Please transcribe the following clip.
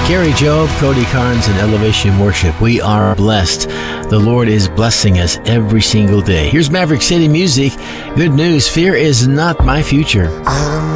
Gary Job, Cody Carnes, and Elevation Worship. We are blessed. The Lord is blessing us every single day. Here's Maverick City Music. Good news. Fear is not my future.